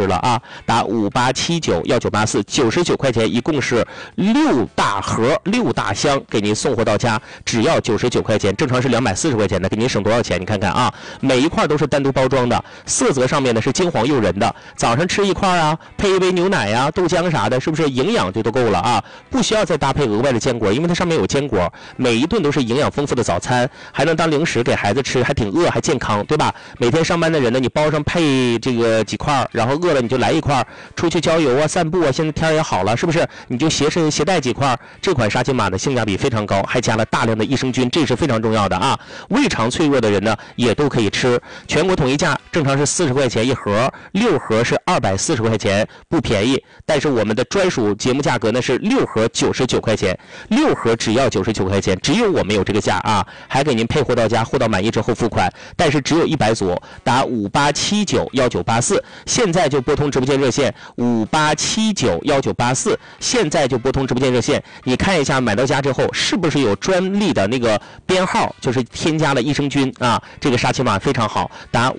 了啊，打58791984，99块钱，一共是6大盒6大箱给您送货到家，只要99块钱，正常是240块钱的，给您省多少钱？你看看啊，每一块都是单独包装的，色泽上面呢是金黄诱人的，早上吃一块啊，配一杯牛奶呀、豆浆啥的，是不是营养就都够了啊？不需要再搭配额外的坚果，因为它上面有坚果，每一顿都是营养丰富的早餐，还能当零食给孩子吃，还挺饿还健康，对吧？每天上班的人呢，你包上配这个几块，然后饿了你就来一块，出去郊游啊、散步啊，现在天也好了，是不是？你就携带几块。这款沙琪玛的性价比非常高，还加了大量的益生菌，这是非常重要的啊。胃肠脆弱的人呢，也都可以吃。全国统一价正常是40块钱一盒，6盒是240块钱，不便宜。但是我们的专属节目价格呢是6盒99块钱，6盒只要99块钱，只有我们有这个价啊，还给您配货到家，货到满意之后付款，但是只有100组，打58791984，现在就拨通直播间热线58791984，现在就拨通直播间热线，你看一下买到家之后是不是有专利的那个编号，就是添加了益生菌啊，这个沙琪玛非常好，打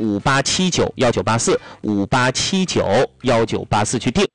58791984，58791984去订。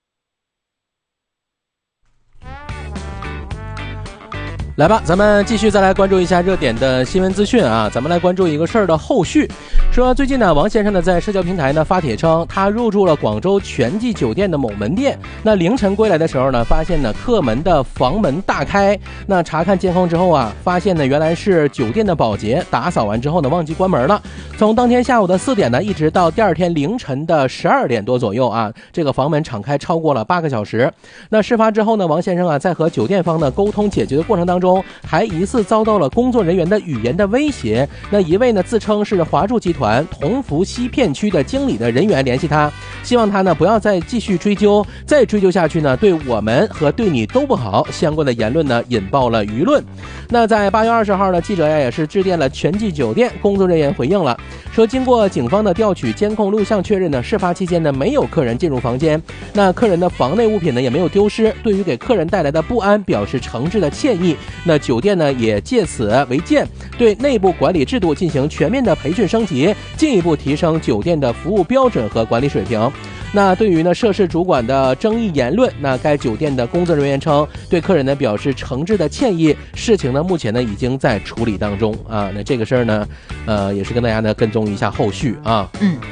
来吧，咱们继续再来关注一下热点的新闻资讯啊！咱们来关注一个事儿的后续。说最近呢，王先生呢在社交平台呢发帖称，他入住了广州全季酒店的某门店。那凌晨归来的时候呢，发现呢客门的房门大开。那查看监控之后啊，发现呢原来是酒店的保洁打扫完之后呢忘记关门了。从当天下午的4点呢，一直到第二天凌晨的12点多左右啊，这个房门敞开超过了8个小时。那事发之后呢，王先生啊在和酒店方的沟通解决的过程当中，还疑似遭到了工作人员的语言的威胁。那一位呢自称是华住集团同福西片区的经理的人员联系他，希望他呢不要再继续追究，再追究下去呢对我们和对你都不好。相关的言论呢引爆了舆论。那在8月20号呢，记者呀也是致电了全季酒店，工作人员回应了，说经过警方的调取监控录像确认呢，事发期间呢没有客人进入房间，那客人的房内物品呢也没有丢失，对于给客人带来的不安表示诚挚的歉意。那酒店呢也借此为鉴，对内部管理制度进行全面的培训升级，进一步提升酒店的服务标准和管理水平。那对于呢涉事主管的争议言论，那该酒店的工作人员称，对客人呢表示诚挚的歉意，事情呢目前呢已经在处理当中啊。那这个事儿呢也是跟大家呢跟踪一下后续啊。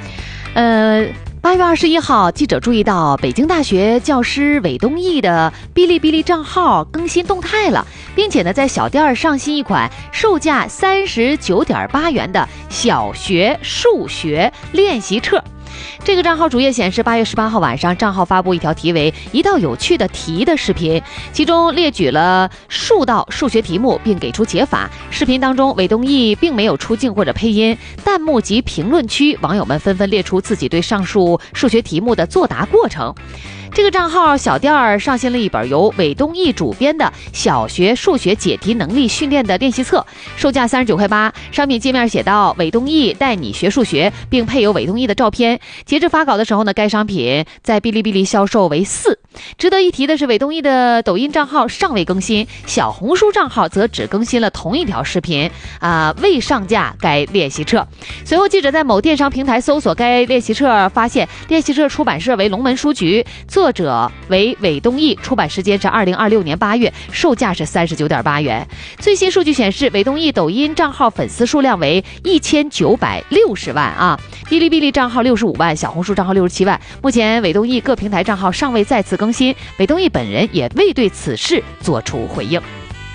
8月21号，记者注意到北京大学教师韦东奕的哔哩哔哩账号更新动态了，并且呢在小店上新一款售价39.8元的小学数学练习册。这个账号主页显示，8月18号晚上，账号发布一条题为“一道有趣的题”的视频，其中列举了数道数学题目，并给出解法。视频当中，韦东奕并没有出镜或者配音，弹幕及评论区网友们纷纷列出自己对上述数学题目的作答过程。这个账号小店上新了一本由韦东奕主编的小学数学解题能力训练的练习册，售价39.8块，商品界面写道韦东奕带你学数学，并配有韦东奕的照片。截至发稿的时候呢，该商品在哔哩哔哩销售为4。值得一提的是，韦东奕的抖音账号尚未更新，小红书账号则只更新了同一条视频未上架该练习册。随后记者在某电商平台搜索该练习册，发现练习册出版社为龙门书局，作者为韦东奕，出版时间是2026年8月，售价是39.8元。最新数据显示，韦东奕抖音账号粉丝数量为1960万啊，哔哩哔哩账号65万，小红书账号67万。目前韦东奕各平台账号尚未再次更新，韦东奕本人也未对此事做出回应。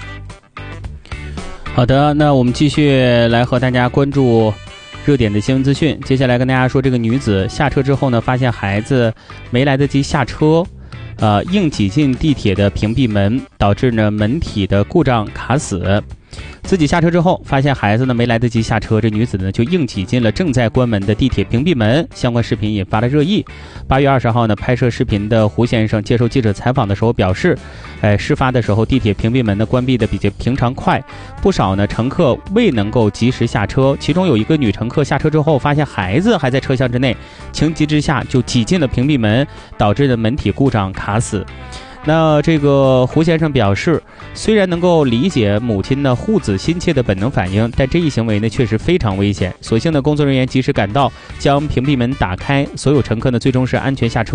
好的，那我们继续来和大家关注热点的新闻资讯。接下来跟大家说，这个女子下车之后呢，发现孩子没来得及下车，硬挤进地铁的屏蔽门，导致呢门体的故障卡死。自己下车之后，发现孩子呢没来得及下车，这女子呢就硬挤进了正在关门的地铁屏蔽门。相关视频引发了热议。8月20号呢，拍摄视频的胡先生接受记者采访的时候表示，事发的时候地铁屏蔽门呢关闭的比平常快，不少呢乘客未能够及时下车，其中有一个女乘客下车之后发现孩子还在车厢之内，情急之下就挤进了屏蔽门，导致的门体故障卡死。那这个胡先生表示，虽然能够理解母亲呢护子心切的本能反应，但这一行为呢确实非常危险。所幸呢工作人员及时赶到，将屏蔽门打开，所有乘客呢最终是安全下车。